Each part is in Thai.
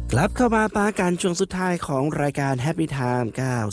กลับเข้ามาปาการช่วงสุดท้ายของรายการ Happy Time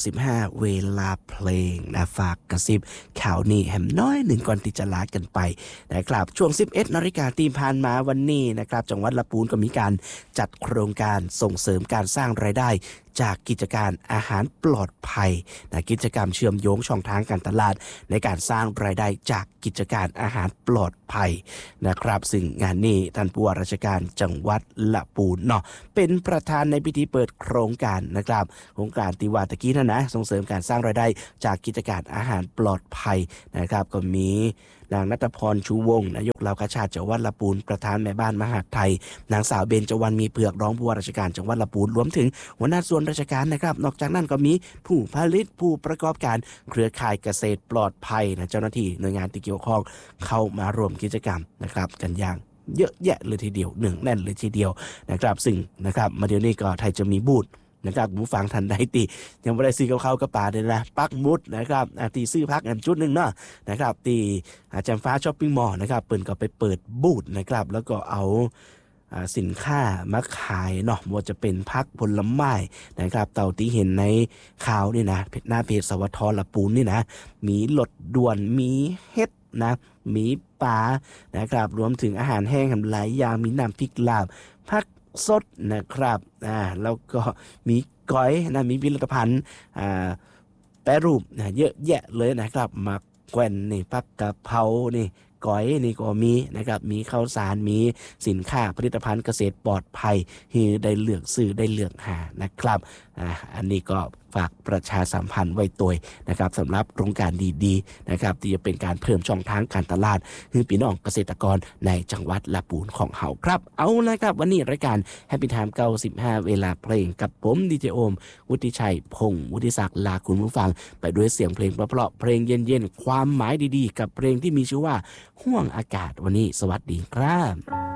95 เวลาเพลงนะฝากกระซิบข่าวนี้แหมน้อยหนึ่งก่อนที่จะลากันไปนะครับช่วง 11 นาฬิกาที่ผ่านมาวันนี้นะครับจังหวัดลำพูนก็มีการจัดโครงการส่งเสริมการสร้างรายได้จากกิจการอาหารปลอดภัยนะกิจกรรมเชื่อมโยงช่องทางการตลาดในการสร้างรายได้จากกิจการอาหารปลอดภัยนะครับซึ่งงานนี้ท่านผู้ว่าราชการจังหวัดลำพูนเนาะเป็นประธานในพิธีเปิดโครงการนะครับโครงการที่ว่าตะกี้นั่นนะส่งเสริมการสร้างรายได้จากกิจการอาหารปลอดภัยนะครับก็มีนางณัฐพรชูวงศ์นายกเหล่ากาชาดจังหวัดลำพูนประธานแม่บ้านมหาดไทยนางสาวเบญจวรรณมีเผือกรองผู้ว่าราชการจังหวัดลำพูนรวมถึงหัวหน้าส่วนราชการนะครับนอกจากนั้นก็มีผู้ผลิตผู้ประกอบการเครือข่ายเกษตรปลอดภัยนะเจ้าหน้าที่หน่วยงานที่เกี่ยวข้องเข้ามารวมกิจกรรมนะครับกันอย่างเยอะแยะเลยทีเดียวหนึ่งแน่นเลยทีเดียวนะครับซึ่งนะครับมาเดี๋ยวนี้ก็ไทยจะมีบูธนะครับผู้ฟังทันใดตียังไม่ได้ซื้อกับเขากับป่าเลยนะปักมุดนะครับตีซื้อพักอันจุดหนึ่งเนาะนะครับตีแจ่มฟ้าช้อปปิ้งมอลล์นะครับเปิดก็ไปเปิดบูธนะครับแล้วก็เอาสินค้ามาขายเนาะว่าจะเป็นผักผลไม้นะครับเต่าที่เห็นในข่าวนี่นะหน้าเพจสวทลำพูนนี่นะมีหลดด่วนมีเฮ็ดนะมีปลานะครับรวมถึงอาหารแห้งหลายอย่างมีน้ำพริกลาบผักสดนะครับแล้วก็มีก้อยนะมีผลิตภัณฑ์แปรรูปนะเยอะแยะเลยนะครับมาแกว่นนี่ผักกะเพรานี่ก้อยนี่ก็มีนะครับมีข้าวสารมีสินค้าผลิตภัณฑ์เกษตรปลอดภัยให้ได้เลือกซื้อได้เลือกหานะครับอันนี้ก็ฝากประชาสัมพันธ์ไว้ตัวนะครับสำหรับโครงการดีๆนะครับที่จะเป็นการเพิ่มช่องทางการตลาดให้พี่น้องเกษตรกรในจังหวัดลำพูนของเฮาครับเอาละครับวันนี้รายการ Happy Time 95 เวลาเพลงกับผมดีเจโอมวุฒิชัยพงศ์วุฒิศักดิ์ลาคุณผู้ฟังไปด้วยเสียงเพลงเพราะๆเพลงเย็นๆความหมายดีๆกับเพลงที่มีชื่อว่าห่วงอากาศวันนี้สวัสดีครับ